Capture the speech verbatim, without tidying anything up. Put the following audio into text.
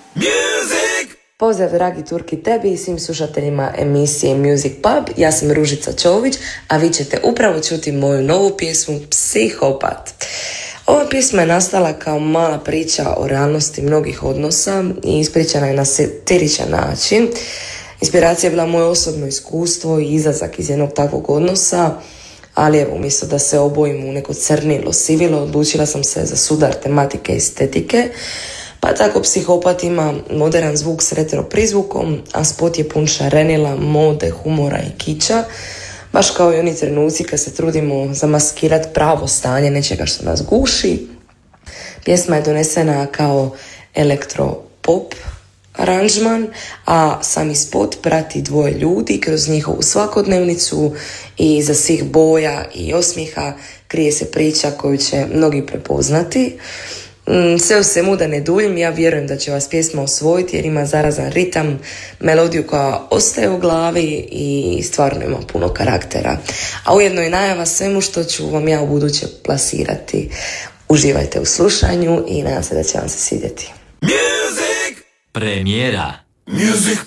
Music! Pozdrav dragi Turki tebi i svim slušateljima emisije Music Pub. Ja sam Ružica Čović, a vi ćete upravo čuti moju novu pjesmu Psihopat. Ova pjesma je nastala kao mala priča o realnosti mnogih odnosa i ispričana je na satiričan način. Inspiracija je bila moje osobno iskustvo i izlazak iz jednog takvog odnosa, ali evo, umjesto da se obojim u neko crnilo, sivilo, odlučila sam se za sudar tematike i estetike. Pa tako Psihopat ima modern zvuk s retro prizvukom, a spot je pun šarenila, mode, humora i kiča, baš kao i oni trenuci kad se trudimo zamaskirati pravo stanje nečega što nas guši. Pjesma je donesena kao elektropop aranžman, a sami spot prati dvoje ljudi kroz njihovu svakodnevnicu i iza svih boja i osmijeha krije se priča koju će mnogi prepoznati. Sve u svemu, da ne duljim, ja vjerujem da će vas pjesma osvojiti jer ima zarazan ritam, melodiju koja ostaje u glavi i stvarno ima puno karaktera. A ujedno i najava svemu što ću vam ja u buduće plasirati. Uživajte u slušanju i nadam se da će vam se svidjeti. Music! Premijera Music